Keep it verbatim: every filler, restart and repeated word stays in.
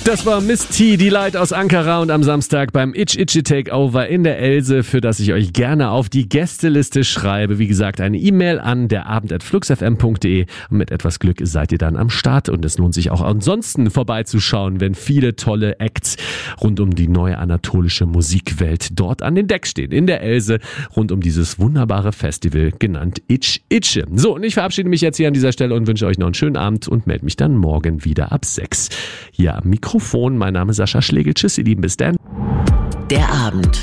Das war Miss T, die Light aus Ankara und am Samstag beim Itch Itchy Takeover in der Else, für das ich euch gerne auf die Gästeliste schreibe. Wie gesagt, eine E-Mail an derabend at fluxfm punkt de und mit etwas Glück seid ihr dann am Start und es lohnt sich auch ansonsten vorbeizuschauen, wenn viele tolle Acts rund um die neue anatolische Musikwelt dort an den Deck stehen. In der Else rund um dieses wunderbare Festival genannt Itch Itche. So, und ich verabschiede mich jetzt hier an dieser Stelle und wünsche euch noch einen schönen Abend und melde mich dann morgen wieder ab sechs. Hier am Mikrofon, mein Name ist Sascha Schlegel. Tschüss, ihr Lieben, bis dann. Der Abend.